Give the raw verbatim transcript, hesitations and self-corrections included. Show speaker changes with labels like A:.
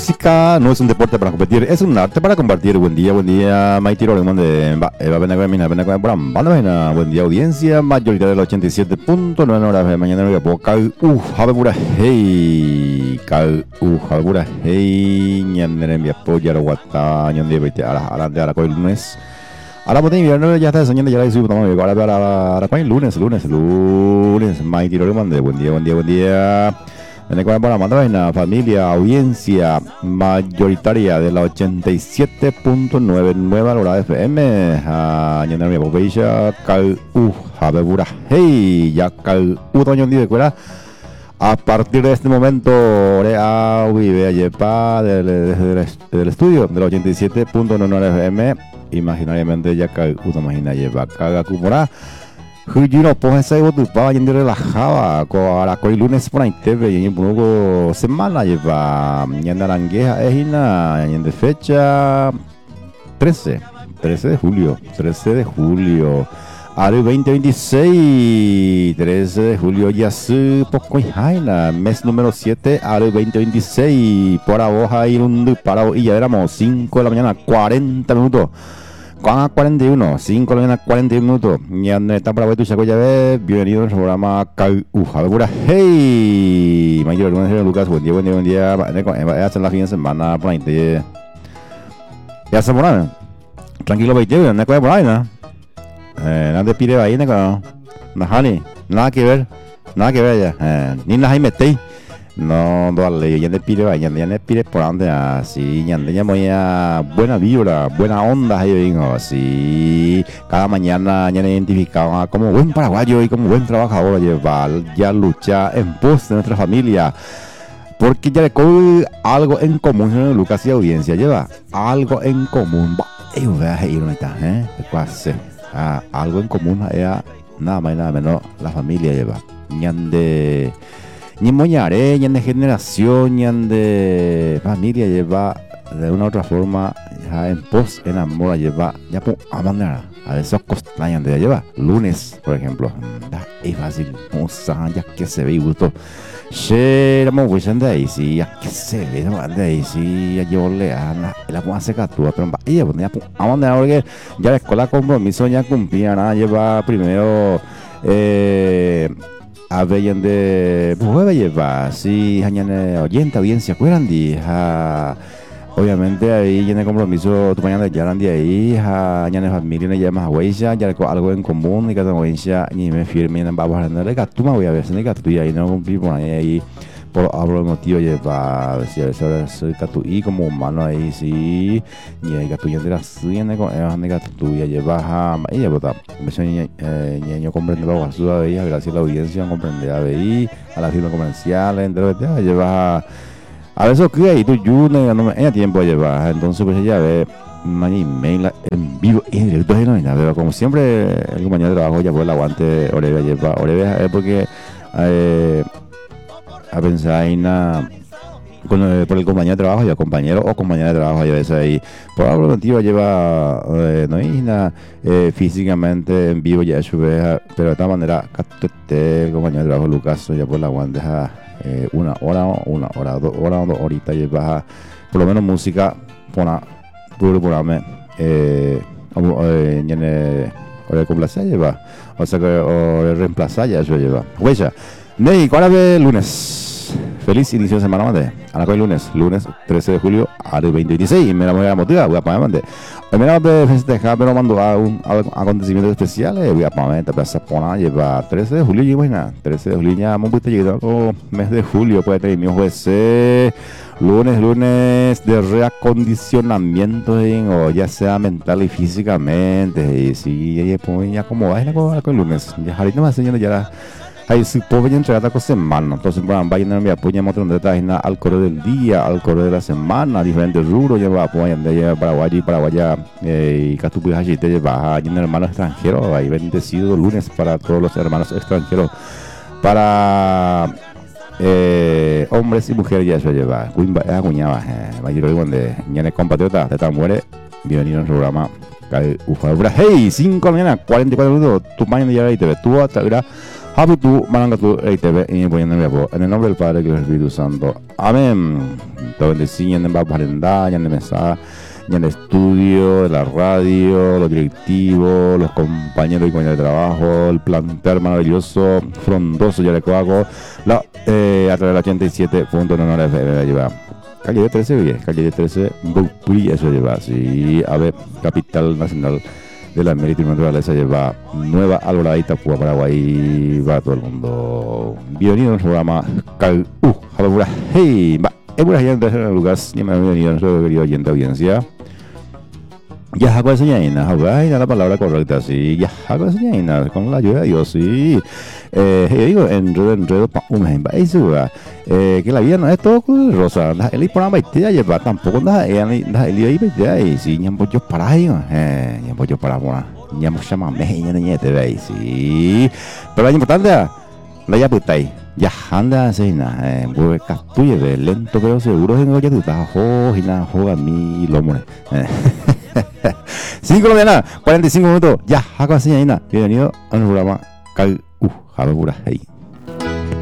A: música no es un deporte para competir, es un arte para compartir. Buen día, buen día, Maitiro de buen día, audiencia mayoritaria del ochenta y siete punto nueve horas de mañana. Uh, habura hey, uh, habura hey, ñandere mi apoyo a Guata, ñandere vete a la alante a la coil lunes. Ahora pues invierno ya está soñando ya la subimos ahora para ahora coil lunes, lunes, lunes, Maitiro de buen día, buen día, buen día. En el cual para mandar una familia, audiencia mayoritaria de la ochenta y siete punto nueve nueve hora F M. A ñandere mi apoyo cal uh, habura hey, ya cal uh doño de cuera. A partir de este momento, a vive yepa desde el estudio del ochenta y siete punto nueve F M, imaginariamente ya que uno imagina lleva caga cumora. Huyino pues ese voto para yendo relajaba con la coi lunes por ahí T V y en poco semana lleva yendo arangueja es ina yendo fecha trece de julio, trece de julio. Año veinte veintiséis, trece de julio ya se poco jaina, mes número siete, año veinte veintiséis, por ahoja ir un disparado y ya éramos cinco de la mañana, cuarenta minutos, cuarenta y uno, cinco de la mañana, cuarenta y uno minutos, y ande está para ver tu chaco ya ves, bienvenido al programa Uja, Begura, hey, mayor Lucas, buen día, buen día, buen día, hasta la fin de semana, por ahí, ya se moran, tranquilo, veinte, no hay por ahí, ¿no? Eh, nada de pide ahí, ¿no? Nahani, nada que ver, nada que ver ya. Eh, ni nada ahí metí. No, dale, ya de pide ahí, ya de pide por donde así, ya de muy buena vibra, buena onda ahí vengo, así. Cada mañana ya identificaba como buen paraguayo y como buen trabajador llevar, ya lucha en pos de nuestra familia. Porque ya le coge algo en común, Lucas y audiencia, lleva algo en común. Eh, voy a ir ahorita, ¿eh? ¿Qué Ah, algo en común era nada más y nada menos la familia lleva ñan de ñan moñare, ñan de generación, ñan de familia lleva de una u otra forma ya en pos enamora lleva ya por a manera a veces costañan de lleva lunes por ejemplo da es fácil no saben ya que se ve y gusto che la mo de ahí sí ya que se ve de ahí sí ya yo le a la la puedo hacer captura pero ella pues ya a manera porque ya la escuela compromiso ya cumplía nada lleva primero eh a ver de pues lleva sí mañana oyente audiencia acuerdan di obviamente ahí ya en el compromiso tu mañana ya eran de ahí ya en la familia ya más huella ya algo en común y cada huella ni me firme en babos en el gato me voy a ver si el gato y ahí no cumplí por ahí por hablo motivo lleva si a veces el gato y como humano ahí sí ni el gato ya de la suya con el gato ya lleva ella bota me soy niño comprende la basura de ella gracias a la audiencia comprende a ver a la firma comercial entre lleva a veces que ahí tú yo no me ella tiempo a llevar entonces pues ella ve una email en vivo y en directo no hay nada pero como siempre el compañero de trabajo ya por el aguante Oreve lleva Oreve es porque eh, a pensar en una con el, por el compañero de trabajo ya compañero o compañera de trabajo ya veces ahí por algo motivo lleva eh, no hay nada eh, físicamente en vivo ya su vez pero de esta manera el compañero de trabajo Lucas ya por el aguante Eh, una hora, una hora, dos horas, dos horitas y baja por lo menos música pona puro programa eh eh tiene o complacer lleva o sea que o reemplazar ya eso lleva huella México ahora de lunes feliz inicio de semana de a la que lunes lunes trece de julio a veinte veintiséis me la voy a motivar voy a poner mande primero de festejar pero mando a un acontecimiento especial voy a poner esta plaza pona lleva trece de julio y bueno trece de julio ya hemos visto llegado mes de julio puede tener mi jueves lunes lunes de reacondicionamiento en, o ya sea mental y físicamente y si ella pues ya como va con el lunes ya ahorita me enseñando ya la ahí si puedo entregar esta semana entonces bueno vayan a mi apoyo mostrando detalles al correo del día al correo de la semana diferentes rubros lleva apoyo de Paraguay y Paraguaya y Catupi Hashi te lleva a un hermano extranjero ahí bendecido lunes para todos los hermanos extranjeros para eh, hombres y mujeres ya eso lleva cuimba es acuñaba mayor donde ñane compatriota de tan muere bienvenido al programa Ufa hey cinco de la mañana cuarenta y cuatro minutos tu mañana ya ahí te ves tú hasta Habitu, Manangatu, Eitebe, y poniendo mi apodo. En el nombre del Padre, que es el Espíritu Santo. Amén. Todo bendecido, en el parendá, en el mensaje, en el estudio, de la radio, los directivos, los compañeros y compañeras de trabajo, el plantel maravilloso, frondoso, ya le coago, la, eh, a través del ochenta y siete punto nueve F M lleva. Calle de trece, bien, calle de trece, Bupri, eso lleva, sí, a ver, capital nacional de la Mérida y Naturaleza, lleva Nueva Alborada, Itapúa, Paraguay, va todo el mundo. Bienvenido a nuestro programa Cal U, Jalabura, hey, va, es buena gente en el lugar, bienvenido a nuestro querido oyente audiencia. Ya hago señalina, ay, la palabra correcta, sí, ya hago señalina, con la ayuda de Dios, sí. Eh, yo digo, enredo, enredo, pa, un ejemplo, ahí se va. Eh, que la vida no es todo color de rosa, el y por la baitía lleva, tampoco nada, el y ahí baitía, y sí, ya muchos para ahí, eh, ya muchos para por ya mucha mame, ya niña te ve, sí. Pero lo importante, la ya pitai, ya anda así, na, eh, pues captuye, lento pero seguro, en el ya te está, jo, y nada, joga mi lomo, eh. cinco de la cuarenta y cinco minutos. Ya, hago así, Bienvenido a un programa Cal U, Jalabura, hey.